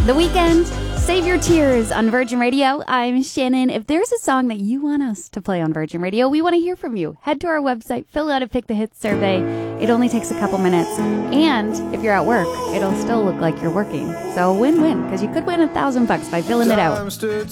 The Weeknd, Save Your Tears on Virgin Radio. I'm Shannon. If there's a song that you want us to play on Virgin Radio, we want to hear from you. Head to our website, fill out a Pick the Hits survey. It only takes a couple minutes. And if you're at work, it'll still look like you're working. So win-win, because you could win $1,000 by filling it out.